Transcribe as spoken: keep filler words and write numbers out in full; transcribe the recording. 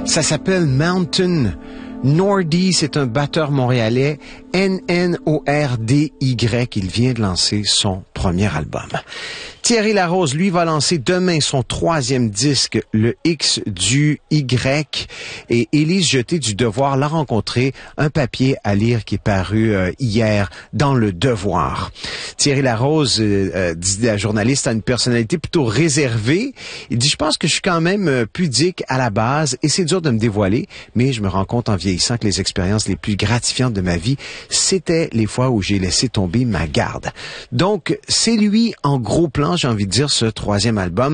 Ça s'appelle Mountain. Nordy, c'est un batteur montréalais. N N O R D Y. Il vient de lancer son premier album. Thierry Larose, lui, va lancer demain son troisième disque, le X du Y. Et Élise Jeté du Devoir l'a rencontré, un papier à lire qui est paru euh, hier dans Le Devoir. Thierry Larose, euh, euh, dit la journaliste, a une personnalité plutôt réservée. Il dit, je pense que je suis quand même euh, pudique à la base et c'est dur de me dévoiler, mais je me rends compte en vieillissant que les expériences les plus gratifiantes de ma vie, c'était les fois où j'ai laissé tomber ma garde. Donc, c'est lui, en gros plan, j'ai envie de dire, ce troisième album.